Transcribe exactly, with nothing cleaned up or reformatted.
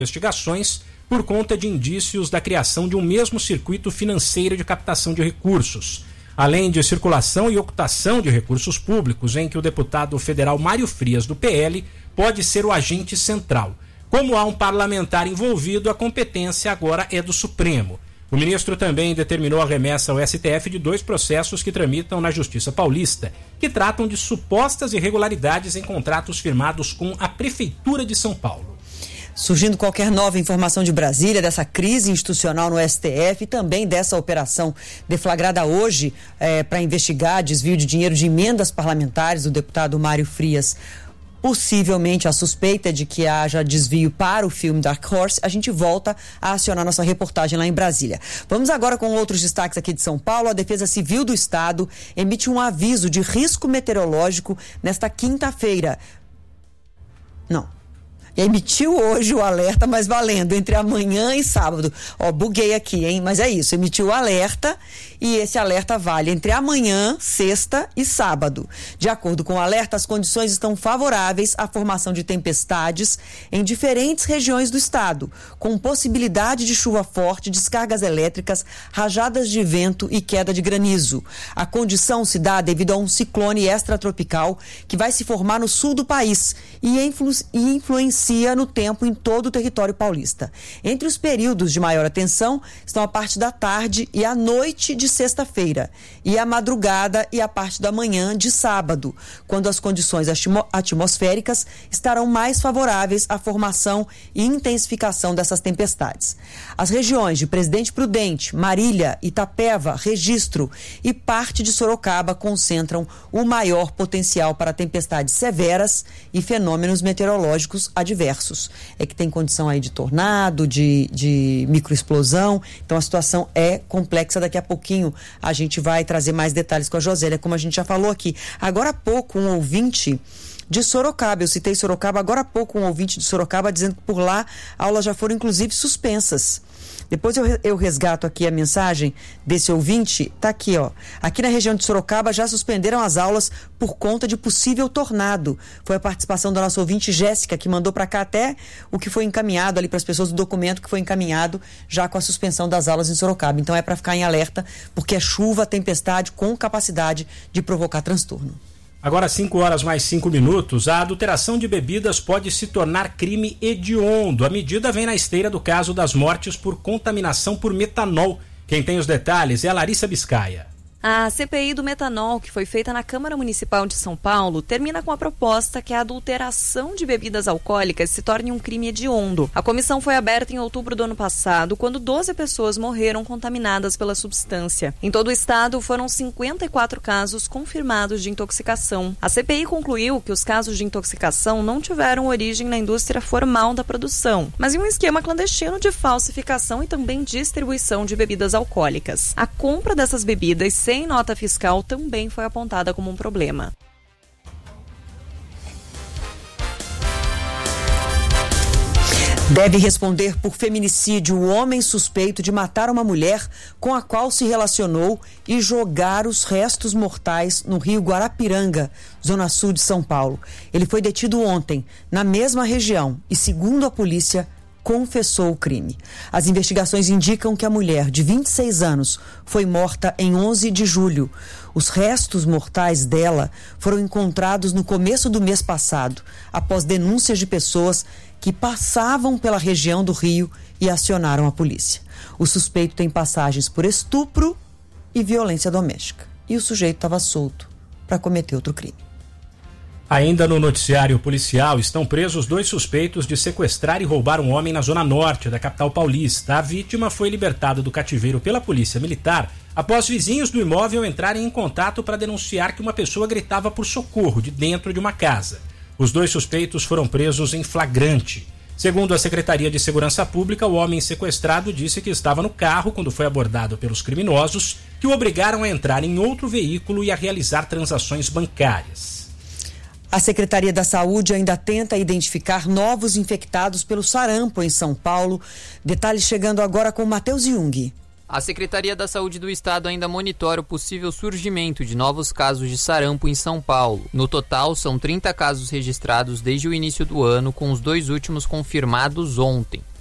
investigações por conta de indícios da criação de um mesmo circuito financeiro de captação de recursos, além de circulação e ocultação de recursos públicos, em que o deputado federal Mário Frias, do P L, pode ser o agente central. Como há um parlamentar envolvido, a competência agora é do Supremo. O ministro também determinou a remessa ao S T F de dois processos que tramitam na Justiça Paulista, que tratam de supostas irregularidades em contratos firmados com a Prefeitura de São Paulo. Surgindo qualquer nova informação de Brasília, dessa crise institucional no S T F e também dessa operação deflagrada hoje é, para investigar desvio de dinheiro de emendas parlamentares do deputado Mário Frias, possivelmente a suspeita de que haja desvio para o filme Dark Horse, a gente volta a acionar nossa reportagem lá em Brasília. Vamos agora com outros destaques aqui de São Paulo. A Defesa Civil do Estado emite um aviso de risco meteorológico nesta quinta-feira. Não. Emitiu hoje o alerta, mas valendo, entre amanhã e sábado. Ó, buguei aqui, hein? Mas é isso, emitiu o alerta e esse alerta vale entre amanhã, sexta e sábado. De acordo com o alerta, as condições estão favoráveis à formação de tempestades em diferentes regiões do estado, com possibilidade de chuva forte, descargas elétricas, rajadas de vento e queda de granizo. A condição se dá devido a um ciclone extratropical que vai se formar no sul do país e, influ- e influencia no tempo em todo o território paulista. Entre os períodos de maior atenção estão a parte da tarde e a noite de sexta-feira e a madrugada e a parte da manhã de sábado, quando as condições atmo- atmosféricas estarão mais favoráveis à formação e intensificação dessas tempestades. As regiões de Presidente Prudente, Marília, Itapeva, Registro e parte de Sorocaba concentram o maior potencial para tempestades severas e fenômenos meteorológicos adversos. diversos. É que tem condição aí de tornado, de, de microexplosão, então a situação é complexa. Daqui a pouquinho a gente vai trazer mais detalhes com a Josélia, como a gente já falou aqui. Agora há pouco um ouvinte de Sorocaba, eu citei Sorocaba, agora há pouco um ouvinte de Sorocaba dizendo que por lá aulas já foram inclusive suspensas. Depois eu, eu resgato aqui a mensagem desse ouvinte, tá aqui, ó. Aqui na região de Sorocaba já suspenderam as aulas por conta de possível tornado. Foi a participação da nossa ouvinte Jéssica, que mandou para cá até o que foi encaminhado ali para as pessoas, do documento que foi encaminhado já com a suspensão das aulas em Sorocaba. Então é para ficar em alerta, porque é chuva, tempestade com capacidade de provocar transtorno. Agora, cinco horas mais cinco minutos, a adulteração de bebidas pode se tornar crime hediondo. A medida vem na esteira do caso das mortes por contaminação por metanol. Quem tem os detalhes é a Larissa Biscaia. A C P I do metanol, que foi feita na Câmara Municipal de São Paulo, termina com a proposta que a adulteração de bebidas alcoólicas se torne um crime hediondo. A comissão foi aberta em outubro do ano passado, quando doze pessoas morreram contaminadas pela substância. Em todo o estado, foram cinquenta e quatro casos confirmados de intoxicação. A C P I concluiu que os casos de intoxicação não tiveram origem na indústria formal da produção, mas em um esquema clandestino de falsificação e também distribuição de bebidas alcoólicas. A compra dessas bebidas sem nota fiscal também foi apontada como um problema. Deve responder por feminicídio o homem suspeito de matar uma mulher com a qual se relacionou e jogar os restos mortais no rio Guarapiranga, zona sul de São Paulo. Ele foi detido ontem, na mesma região, e, segundo a polícia, confessou o crime. As investigações indicam que a mulher, de vinte e seis anos, foi morta em onze de julho. Os restos mortais dela foram encontrados no começo do mês passado, após denúncias de pessoas que passavam pela região do rio e acionaram a polícia. O suspeito tem passagens por estupro e violência doméstica. E o sujeito estava solto para cometer outro crime. Ainda no noticiário policial, estão presos dois suspeitos de sequestrar e roubar um homem na zona norte da capital paulista. A vítima foi libertada do cativeiro pela polícia militar após vizinhos do imóvel entrarem em contato para denunciar que uma pessoa gritava por socorro de dentro de uma casa. Os dois suspeitos foram presos em flagrante. Segundo a Secretaria de Segurança Pública, o homem sequestrado disse que estava no carro quando foi abordado pelos criminosos, que o obrigaram a entrar em outro veículo e a realizar transações bancárias. A Secretaria da Saúde ainda tenta identificar novos infectados pelo sarampo em São Paulo. Detalhes chegando agora com Matheus Jung. A Secretaria da Saúde do Estado ainda monitora o possível surgimento de novos casos de sarampo em São Paulo. No total, são trinta casos registrados desde o início do ano, com os dois últimos confirmados ontem.